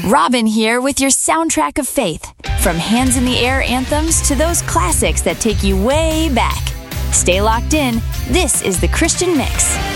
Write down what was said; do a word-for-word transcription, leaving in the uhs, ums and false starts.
Robin here with your soundtrack of faith. From hands in the air anthems to those classics that take you way back. Stay locked in. This is the Christian Mix.